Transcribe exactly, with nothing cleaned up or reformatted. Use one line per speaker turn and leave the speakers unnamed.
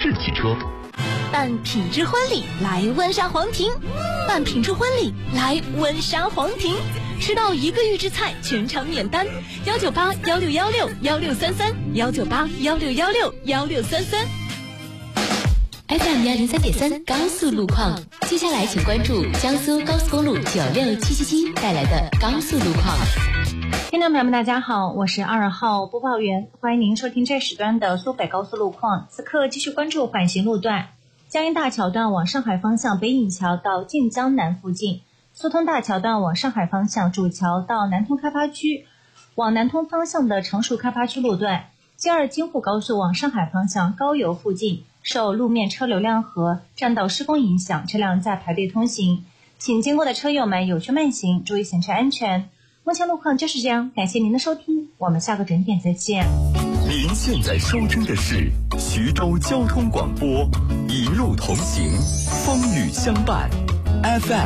世汽车。
办品质婚礼来温莎皇庭，办品质婚礼来温莎皇庭，吃到一个预制菜全场免单。幺九八幺六幺六幺六三三，幺九八幺六幺六幺六三三。
F M 幺零三点三高速路况，接下来请关注江苏高速公路九六七七七带来的高速路况。
听众朋友们，大家好，我是二号播报员，欢迎您收听这时段的苏北高速路况。此刻继续关注缓行路段，江阴大桥段往上海方向北引桥到晋江南附近，苏通大桥段往上海方向主桥到南通开发区，往南通方向的常熟开发区路段，京二京沪高速往上海方向高邮附近，受路面车流量和占道施工影响，车辆在排队通行，请经过的车友们有序慢行，注意行车安全。目前路况就是这样，感谢您的收听，我们下个准点再见。
您现在收听的是徐州交通广播，一路同行，风雨相伴 F M